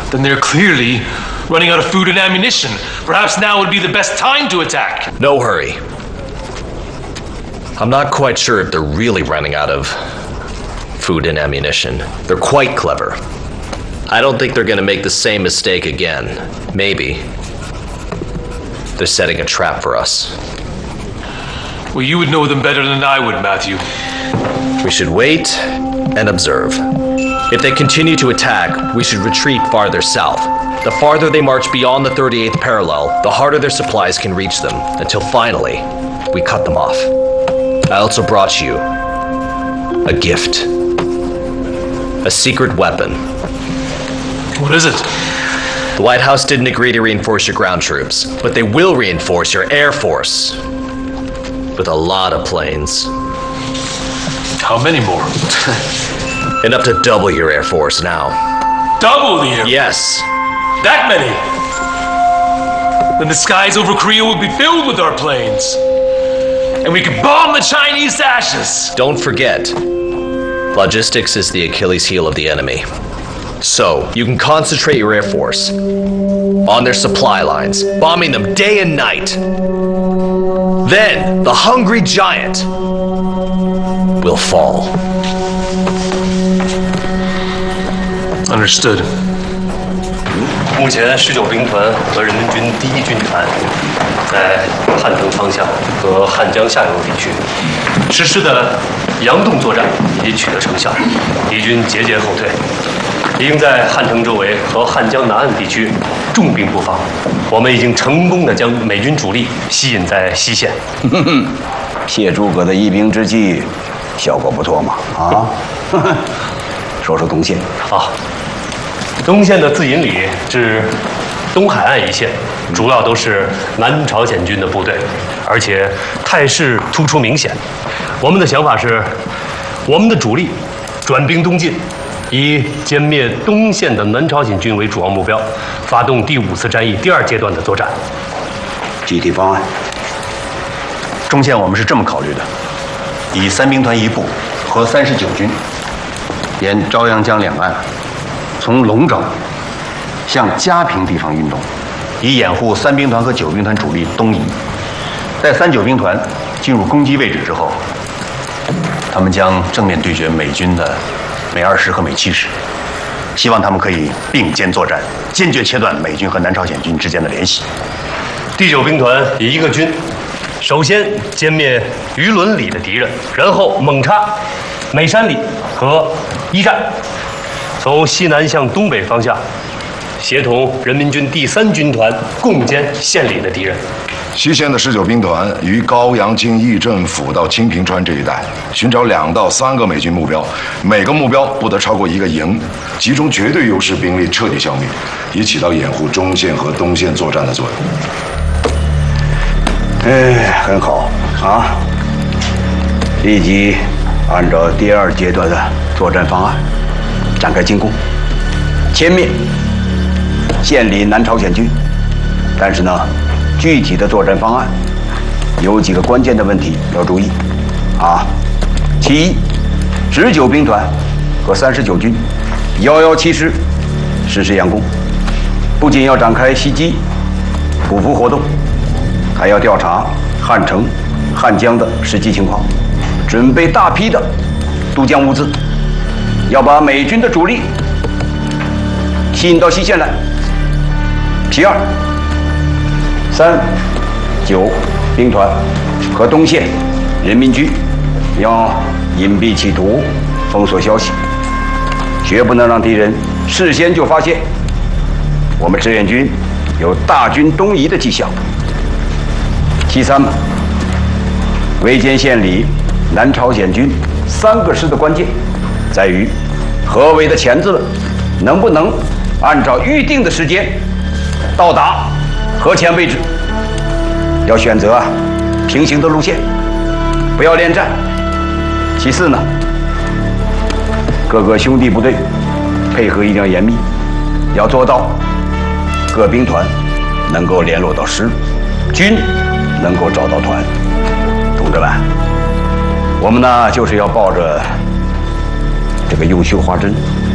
Then they're clearly running out of food and ammunition. Perhaps now would be the best time to attack. No hurry. I'm not quite sure if they're really running out of food and ammunition. They're quite clever. I don't think they're gonna make the same mistake again. Maybe. They're setting a trap for us. Well, you would know them better than I would, Matthew. We should wait and observe. If they continue to attack, we should retreat farther south. The farther they march beyond the 38th parallel, the harder their supplies can reach them, until finally, we cut them off. I also brought you a gift. A secret weapon. What is it? The White House didn't agree to reinforce your ground troops, but they will reinforce your air force. With a lot of planes. How many more? Enough to double your air force now. Double the air? Yes. That many? Then the skies over Korea will be filled with our planes. And we can bomb the Chinese to ashes. Don't forget, logistics is the Achilles heel of the enemy. So, you can concentrate your air force on their supply lines, bombing them day and night. Then, the hungry giant will fall. Understood. 目前19兵团和人民军第1军团在汉城方向和汉江下游地区实施的佯动作战已经取得成效，敌军节节后退，已经在汉城周围和汉江南岸地区重兵布防。我们已经成功地将美军主力吸引在西线。 谢诸葛的一兵之计，效果不错嘛！啊，说说东线啊。东线的自引里至东海岸一线，主要都是南朝鲜军的部队，而且态势突出明显。我们的想法是，我们的主力转兵东进，以歼灭东线的南朝鲜军为主要目标，发动第5次战役第2阶段的作战。 具体方案， 中线我们是这么考虑的：以3兵团1部和39军沿朝阳江两岸。从龙沼向嘉平地方运动，以掩护3兵团和9兵团主力东移。在39兵团进入攻击位置之后，他们将正面对决美军的美20和美70，希望他们可以并肩作战，坚决切断美军和南朝鲜军之间的联系。 第9兵团以1个军，首先歼灭榆伦里的敌人，然后猛插美山里和一战。从西南向东北方向，协同人民军第3军团共歼县里的敌人。 西线的19兵团于高阳京义镇府到清平川这一带，寻找2到3个美军目标，每个目标不得超过1个营，集中绝对优势兵力彻底消灭，以起到掩护中线和东线作战的作用。 很好啊！立即按照第2阶段的作战方案。展开进攻，歼灭县里南朝鲜军。但是呢，具体的作战方案有几个关键的问题要注意啊。其一，19兵团和39军117师实施佯攻，不仅要展开袭击、捕俘活动，还要调查汉城、汉江的实际情况，准备大批的渡江物资。要把美军的主力吸引到西线来。其二，3、9兵团和东线人民军要隐蔽企图，封锁消息，绝不能让敌人事先就发现我们志愿军有大军东移的迹象。其三，围歼县里南朝鲜军3个师的关键。在于合围的钳子能不能按照预定的时间到达核潜位置，要选择平行的路线，不要恋战。其次呢，各个兄弟部队配合一定要严密，要做到各兵团能够联络到师，军能够找到团。同志们，我们呢就是要抱着这个用绣花针